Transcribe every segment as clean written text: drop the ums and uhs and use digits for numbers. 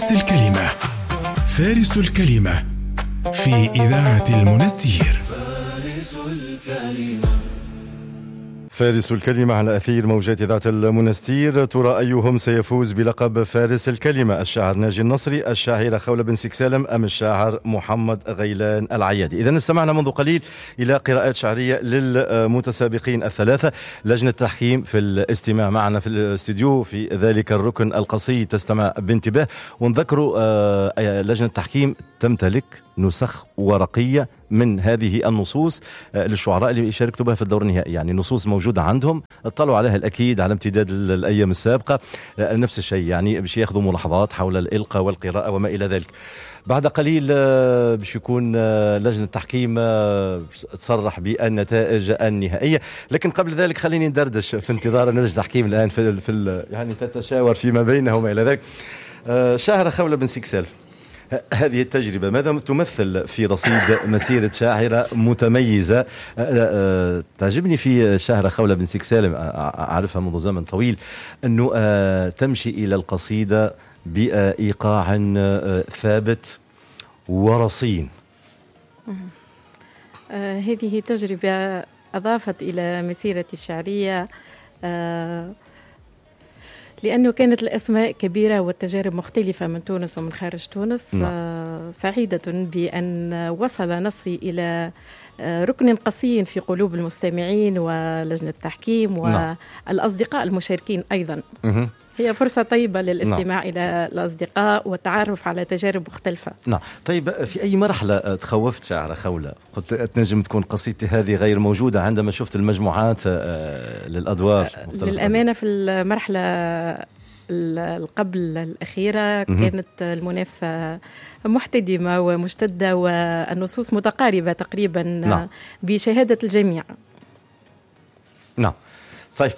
الكلمة فارس الكلمة في إذاعة المنستير. فارس الكلمة على أثير موجات إذاعة المنستير. ترى أيهم سيفوز بلقب فارس الكلمة، الشاعر ناجي النصري، الشاعرة خولة بن سكسالم، أم الشاعر محمد غيلان العيادي؟ إذن استمعنا منذ قليل إلى قراءات شعرية للمتسابقين الثلاثة. لجنة التحكيم في الاستماع معنا في الاستديو في ذلك الركن القصيد تستمع بانتباه. ونذكروا لجنة التحكيم تمتلك نسخ ورقية من هذه النصوص للشعراء اللي شاركتوا بها في الدور النهائي، يعني نصوص موجودة عندهم اطلعوا عليها الأكيد على امتداد الأيام السابقة. نفس الشيء يعني باش ياخذوا ملاحظات حول الإلقاء والقراءة وما إلى ذلك. بعد قليل باش يكون لجنة التحكيم تصرح بالنتائج النهائية، لكن قبل ذلك خليني ندردش في انتظار لجنة التحكيم الآن في يعني تتشاور فيما بينهم وما إلى ذلك. شاعرة خولة بن سكسال، هذه التجربة ماذا تمثل في رصيد مسيرة شاعرة متميزة؟ تعجبني في الشاعرة خولة بن سكسالم، أعرفها منذ زمن طويل، أنه تمشي إلى القصيدة بإيقاع ثابت ورصين. هذه تجربة أضافت إلى مسيرتي الشعرية، لأنه كانت الأسماء كبيرة والتجارب مختلفة من تونس ومن خارج تونس. سعيدة بأن وصل نصي إلى ركن قصي في قلوب المستمعين ولجنة التحكيم والأصدقاء المشاركين أيضا. هي فرصة طيبة للاستماع إلى الأصدقاء والتعرف على تجارب مختلفة. طيب، في أي مرحلة تخوفت شاعرة خولة؟ قلت تنجم تكون قصيدتي هذه غير موجودة عندما شفت المجموعات للأدوار؟ للأمانة في المرحلة قبل الأخيرة كانت المنافسة محتدمة ومشتدة والنصوص متقاربة تقريبا بشهادة الجميع. طيب،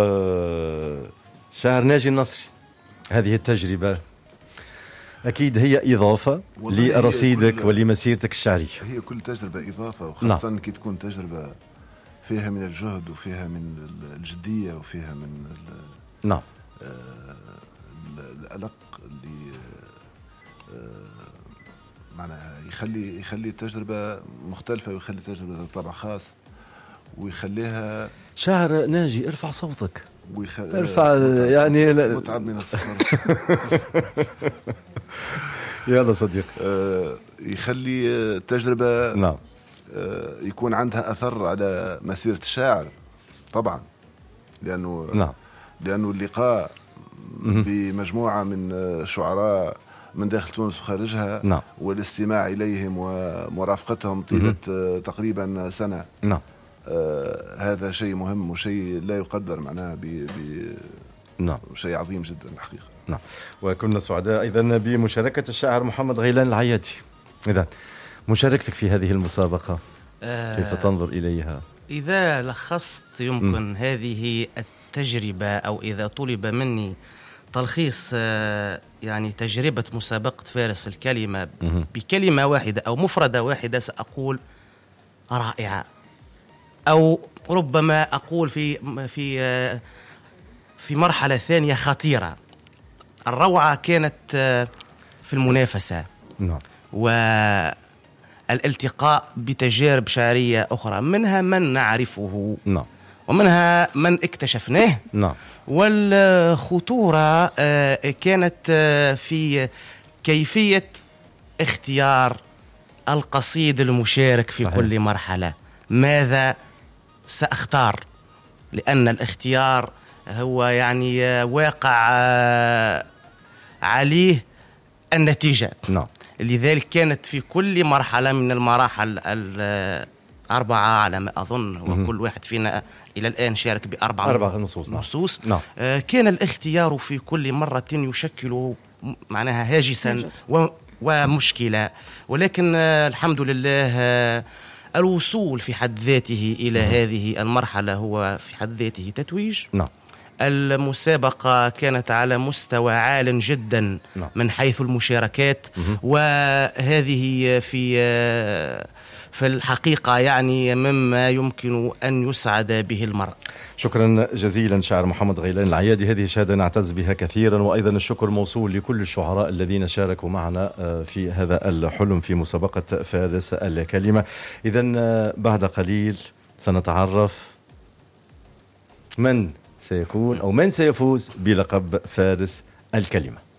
شاعر ناجي النصري، هذه التجربة أكيد هي إضافة لرصيدك ولمسيرتك الشعرية. هي كل تجربة إضافة، وخاصة كي تكون تجربة فيها من الجهد وفيها من الجدية وفيها من الألق اللي معناها يخلي التجربة مختلفة ويخلي التجربة طابع خاص ويخليها. شاعر ناجي، ارفع صوتك، ارفع يعني متعب من السفر. يلا صديق. يخلي التجربة يكون عندها أثر على مسيرة الشاعر طبعا، لأنه اللقاء بمجموعة من الشعراء من داخل تونس وخارجها والاستماع إليهم ومرافقتهم طيلة تقريبا سنة، هذا شيء مهم وشيء لا يقدر معناه شيء عظيم جدا الحقيقة. وكنا سعداء أيضا بمشاركة الشاعر محمد غيلان العيادي. إذن مشاركتك في هذه المسابقة كيف تنظر إليها؟ إذا لخصت يمكن هذه التجربة، أو إذا طلب مني تلخيص يعني تجربة مسابقة فارس الكلمة بكلمة واحدة أو مفردة واحدة، سأقول رائعة، أو ربما أقول في مرحلة ثانية خطيرة. الروعة كانت في المنافسة والالتقاء بتجارب شعرية أخرى، منها من نعرفه ومنها من اكتشفناه. والخطورة كانت في كيفية اختيار القصيد المشارك في كل مرحلة. ماذا سأختار؟ لأن الاختيار هو يعني واقع عليه النتيجة. لذلك كانت في كل مرحلة من المراحل الأربعة على ما أظن، وكل واحد فينا إلى الآن شارك بأربع نصوص. كان الاختيار في كل مرة يشكل معناها هاجسا ومشكلة، ولكن الحمد لله الوصول في حد ذاته إلى هذه المرحلة هو في حد ذاته تتويج. المسابقة كانت على مستوى عال جدا من حيث المشاركات، وهذه في الحقيقة يعني مما يمكن أن يسعد به المرء. شكرا جزيلا شاعر محمد غيلان العيادي، هذه شهادة نعتز بها كثيرا، وأيضا الشكر موصول لكل الشعراء الذين شاركوا معنا في هذا الحلم في مسابقة فارس الكلمة. إذن بعد قليل سنتعرف من سيكون أو من سيفوز بلقب فارس الكلمة.